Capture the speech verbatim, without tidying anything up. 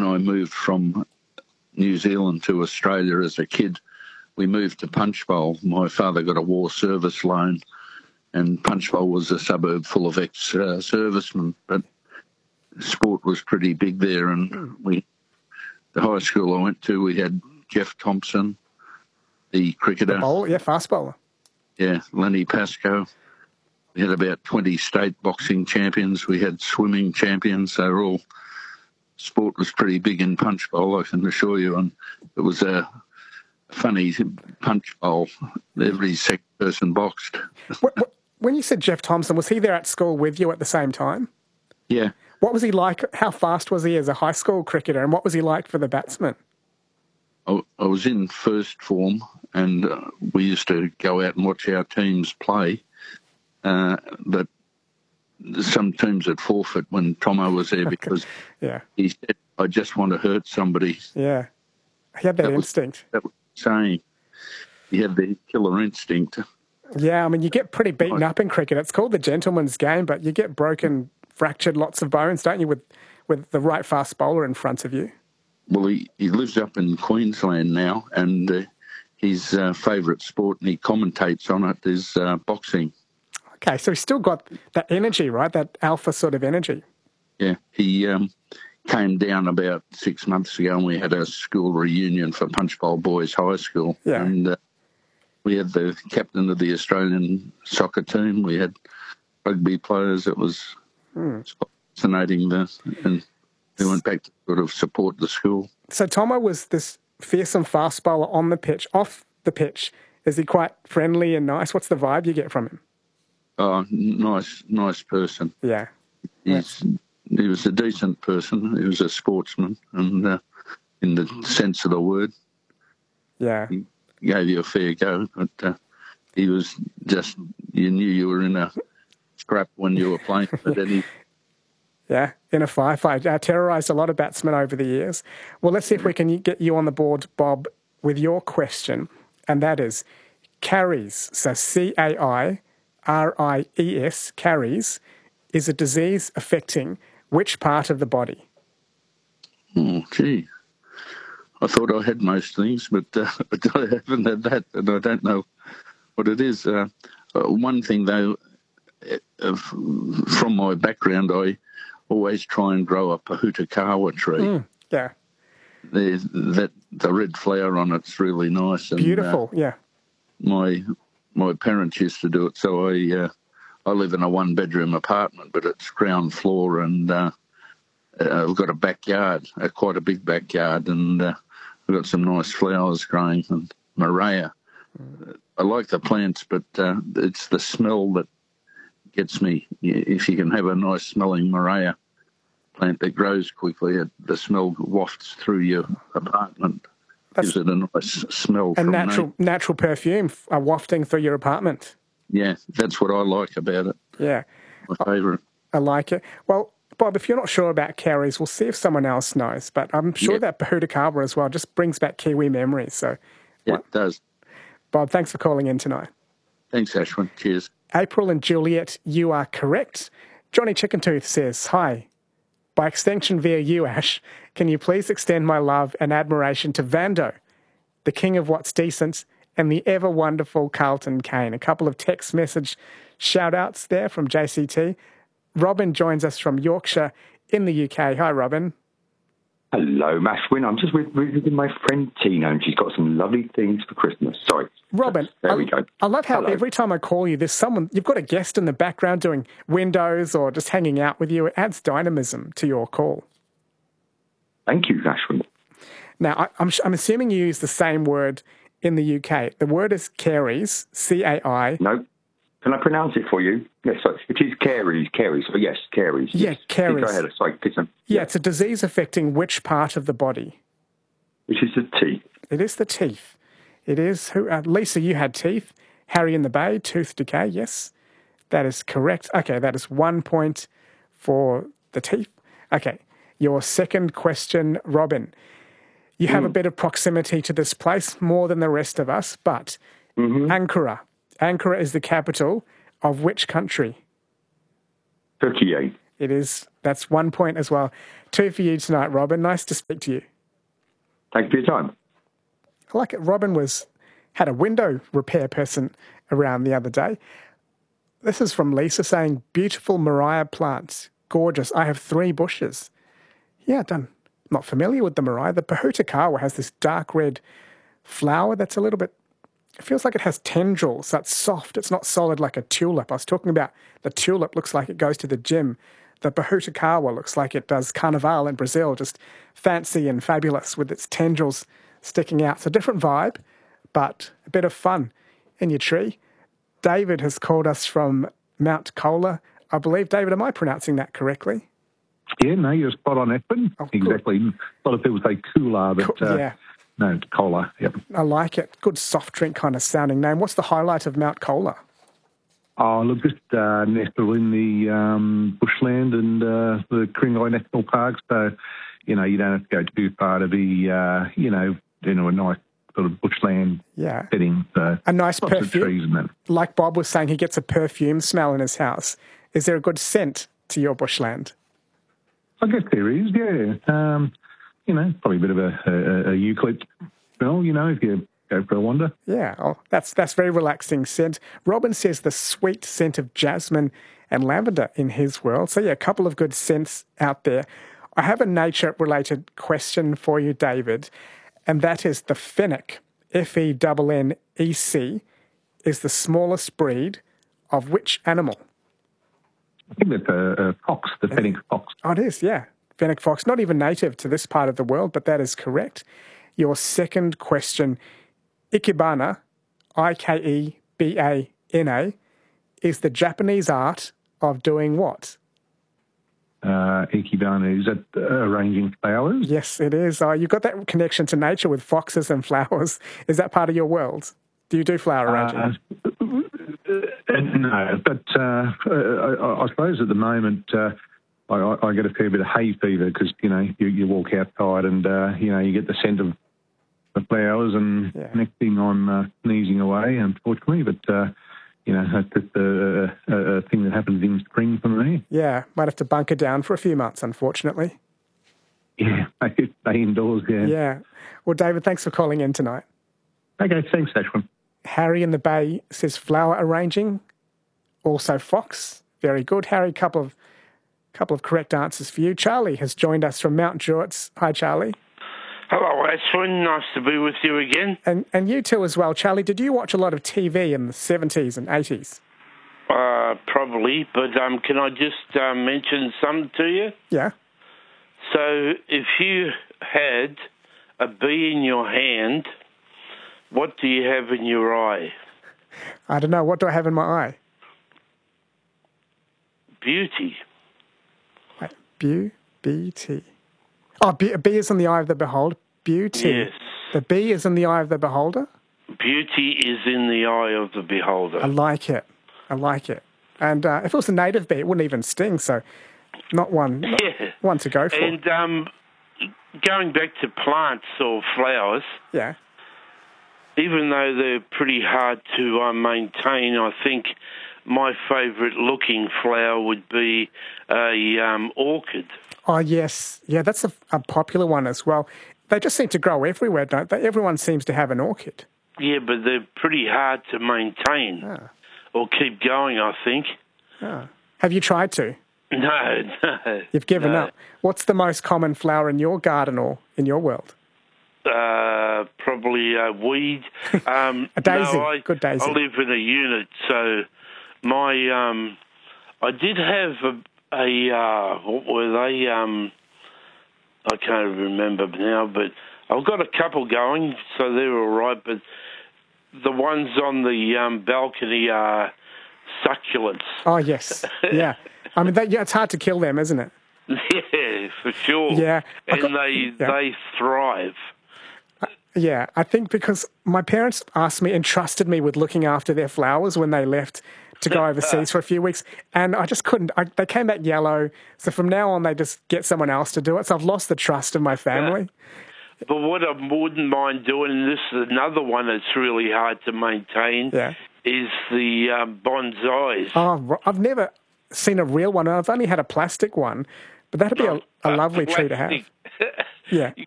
I moved from New Zealand to Australia as a kid, we moved to Punchbowl. My father got a war service loan, and Punchbowl was a suburb full of ex-servicemen, but sport was pretty big there. And we, the high school I went to, we had Jeff Thompson, the cricketer. The bowler, yeah, fast bowler. Yeah, Lenny Pascoe. We had about twenty state boxing champions. We had swimming champions. They were all, sport was pretty big in Punchbowl, I can assure you. And it was a funny Punchbowl. Every second person boxed. When you said Jeff Thompson, was he there at school with you at the same time? Yeah. What was he like? How fast was he as a high school cricketer, and what was he like for the batsman? I, I was in first form, and uh, we used to go out and watch our teams play. Uh, but some teams would forfeit when Tomo was there because yeah. he said, I just want to hurt somebody. Yeah. He had that, that instinct. Was, that was saying he had the killer instinct. Yeah, I mean, you get pretty beaten up in cricket. It's called the gentleman's game, but you get broken, fractured lots of bones, don't you, with, with the right fast bowler in front of you? Well, he, he lives up in Queensland now, and uh, his uh, favourite sport, and he commentates on it, is uh, boxing. Okay, so he's still got that energy, right? That alpha sort of energy. Yeah, he um, came down about six months ago and we had a school reunion for Punchbowl Boys High School. Yeah. And uh, we had the captain of the Australian soccer team. We had rugby players. It was hmm. fascinating. The, and we went back to sort of support the school. So Tomo was this fearsome fast bowler on the pitch. Off the pitch, is he quite friendly and nice? What's the vibe you get from him? Oh, nice, nice person. Yeah. He's, he was a decent person. He was a sportsman, and uh, in the sense of the word. Yeah. He gave you a fair go, but uh, he was just, you knew you were in a scrap when you were playing. But any... Yeah, in a firefight. Uh, terrorised a lot of batsmen over the years. Well, let's see if we can get you on the board, Bob, with your question, and that is caries. So C A I R I E S, caries, is a disease affecting which part of the body? Oh, gee. I thought I had most things, but, uh, but I haven't had that, and I don't know what it is. Uh, uh, one thing, though, uh, from my background, I always try and grow a Pahutakawa tree. Mm, yeah. There's that, the red flower on it's really nice. And, beautiful, uh, yeah. My... My parents used to do it, so I uh, I live in a one-bedroom apartment, but it's ground floor, and uh, I've got a backyard, a, quite a big backyard, and uh, I've got some nice flowers growing, and Maria. Mm. I like the plants, but uh, it's the smell that gets me. If you can have a nice smelling Maria plant that grows quickly, it, the smell wafts through your apartment. That's, gives it a nice smell. A from natural nature. natural perfume uh, wafting through your apartment. Yeah, that's what I like about it. Yeah. My favourite. I, I like it. Well, Bob, if you're not sure about caries, we'll see if someone else knows. But I'm sure yeah. that Pahutakawa as well just brings back Kiwi memories. So, yeah, it does. Bob, thanks for calling in tonight. Thanks, Ashwin. Cheers. April and Juliet, you are correct. Johnny Chickentooth says, hi. By extension via you, Ash, can you please extend my love and admiration to Vando, the king of what's decent, and the ever-wonderful Carlton Kane. A couple of text message shout-outs there from J C T. Robin joins us from Yorkshire in the U K. Hi, Robin. Hello, Ashwin. I'm just with, with my friend Tina, and she's got some lovely things for Christmas. Sorry. Robin, there I, we go. I love how Hello. Every time I call you, there's someone, you've got a guest in the background doing windows or just hanging out with you. It adds dynamism to your call. Thank you, Ashwin. Now, I, I'm, I'm assuming you use the same word in the U K. The word is caries, C A I. No. Can I pronounce it for you? Yes, so it is caries, caries. So yes, caries. Yeah, yes. caries. Go ahead. Sorry, please. Yeah, yeah, it's a disease affecting which part of the body? Which is the teeth. It is the teeth. It is. Who? Uh, Lisa, you had teeth. Harry in the Bay, tooth decay. Yes, that is correct. Okay, that is one point for the teeth. Okay, your second question, Robin. You have mm. a bit of proximity to this place, more than the rest of us, but mm-hmm. Ankara. Ankara is the capital of which country? Turkey. It is. That's one point as well. Two for you tonight, Robin. Nice to speak to you. Thanks for your time. I like it. Robin was had a window repair person around the other day. This is from Lisa saying, beautiful Mariah plants. Gorgeous. I have three bushes. Yeah, done. Not familiar with the Mariah. The Pohutukawa has this dark red flower that's a little bit, it feels like it has tendrils. That's soft. It's not solid like a tulip. I was talking about the tulip looks like it goes to the gym. The Pohutukawa looks like it does Carnival in Brazil, just fancy and fabulous with its tendrils sticking out. So different vibe, but a bit of fun in your tree. David has called us from Mount Colah. I believe, David, am I pronouncing that correctly? Yeah, no, you're spot on, Espen. Oh, exactly. A lot of people say Coolah, but Co- uh, yeah. no, it's Colah. Yep. I like it. Good soft drink kind of sounding name. What's the highlight of Mount Colah? Oh, look, just uh, nestled in the um, bushland and uh, the Ku-ring-gai National Park, so, you know, you don't have to go too far to be, uh, you know, in a nice sort of bushland Yeah. setting. So A nice lots perfume. of trees and that. Like Bob was saying, he gets a perfume smell in his house. Is there a good scent to your bushland? I guess there is, yeah. Um, you know, probably a bit of a, a, a eucalypt smell, you know, if you go for a wander. Yeah, oh, that's that's very relaxing scent. Robin says the sweet scent of jasmine and lavender in his world. So, yeah, a couple of good scents out there. I have a nature-related question for you, David, and that is the fennec, F E N N E C, is the smallest breed of which animal? I think that's a, a fox, the fennec fox. Oh, it is, yeah. Fennec fox, not even native to this part of the world, but that is correct. Your second question, Ikebana, I K E B A N A, is the Japanese art of doing what? Uh, Ikebana, is that uh, arranging flowers? Yes, it is. Oh, you've got that connection to nature with foxes and flowers. Is that part of your world? Do you do flower arranging? Uh, uh, no, but uh, I, I suppose at the moment uh, I, I get a fair bit of hay fever because, you know, you, you walk outside and, uh, you know, you get the scent of the flowers and Yeah. next thing I'm uh, sneezing away, unfortunately. But, uh, you know, that's just a, a, a thing that happens in spring for me. Yeah, might have to bunker down for a few months, unfortunately. Yeah, stay indoors, yeah. Yeah. Well, David, thanks for calling in tonight. Okay, thanks, Ashwin. Harry in the Bay says flower arranging. Also fox. Very good. Harry, couple of couple of correct answers for you. Charlie has joined us from Mount Druitt. Hi, Charlie. Hello, Ashwin. Nice to be with you again. And and you too as well. Charlie, did you watch a lot of T V in the seventies and eighties? Uh, probably, but um, can I just uh, mention something to you? Yeah. So if you had a bee in your hand, what do you have in your eye? I don't know. What do I have in my eye? Beauty. Wait, beau, B T. Oh, B, a bee is in the eye of the beholder. Beauty. Yes. The bee is in the eye of the beholder? Beauty is in the eye of the beholder. I like it. I like it. And uh, if it was a native bee, it wouldn't even sting, so not one, not Yeah. one to go for. And um, going back to plants or flowers, Yeah. even though they're pretty hard to uh, maintain, I think my favourite looking flower would be a um, orchid. Oh, yes. Yeah, that's a, a popular one as well. They just seem to grow everywhere, don't they? Everyone seems to have an orchid. Yeah, but they're pretty hard to maintain Ah. or keep going, I think. Ah. Have you tried to? No, no. You've given no. up. What's the most common flower in your garden or in your world? Uh, probably a weed. Um, A daisy. No, I, Good daisy. I live in a unit, so my um, I did have a, a uh, what were they? Um, I can't remember now, but I've got a couple going, so they're all right. But the ones on the um, balcony are succulents. Oh, yes. Yeah. I mean, they, yeah, it's hard to kill them, isn't it? Yeah, for sure. Yeah, I and got- they yeah. they thrive. Yeah, I think because my parents asked me, entrusted me with looking after their flowers when they left to go overseas for a few weeks, and I just couldn't. I, they came back yellow, so from now on they just get someone else to do it. So I've lost the trust of my family. But what I wouldn't mind doing, and this is another one that's really hard to maintain, Yeah. is the um, bonsais. Oh, I've never. seen a real one. I've only had a plastic one, but that'd be a, a lovely tree to have. Yeah. You